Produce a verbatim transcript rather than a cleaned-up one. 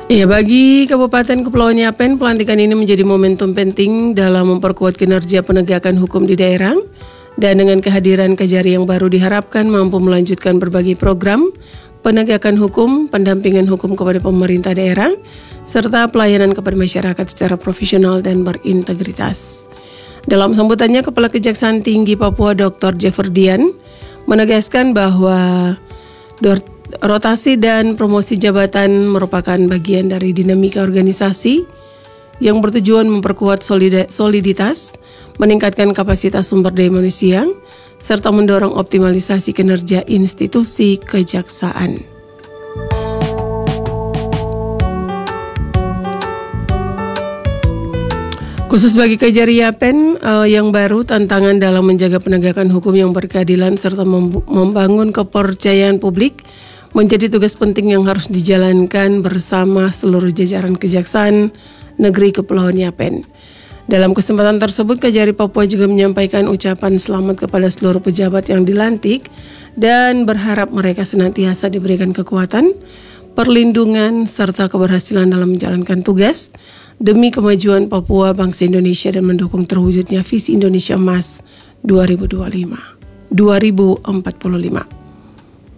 Ya, bagi Kabupaten Kepulauan Yapen, pelantikan ini menjadi momentum penting dalam memperkuat kinerja penegakan hukum di daerah. Dan dengan kehadiran Kejari yang baru diharapkan mampu melanjutkan berbagai program penegakan hukum, pendampingan hukum kepada pemerintah daerah, serta pelayanan kepada masyarakat secara profesional dan berintegritas. Dalam sambutannya, Kepala Kejaksaan Tinggi Papua Doktor Jefferdian menegaskan bahwa rotasi dan promosi jabatan merupakan bagian dari dinamika organisasi yang bertujuan memperkuat soliditas, meningkatkan kapasitas sumber daya manusia, serta mendorong optimalisasi kinerja institusi kejaksaan. Khusus bagi Kejari Yapen uh, yang baru, tantangan dalam menjaga penegakan hukum yang berkeadilan serta membangun kepercayaan publik menjadi tugas penting yang harus dijalankan bersama seluruh jajaran Kejaksaan Negeri Kepulauan Yapen. Dalam kesempatan tersebut, Kejari Papua juga menyampaikan ucapan selamat kepada seluruh pejabat yang dilantik dan berharap mereka senantiasa diberikan kekuatan, perlindungan, serta keberhasilan dalam menjalankan tugas demi kemajuan Papua, bangsa Indonesia, dan mendukung terwujudnya visi Indonesia Emas dua ribu dua puluh lima, dua ribu empat puluh lima.